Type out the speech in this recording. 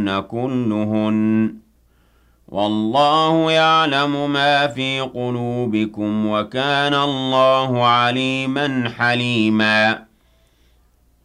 كلهن والله يعلم ما في قلوبكم وكان الله عليما حليما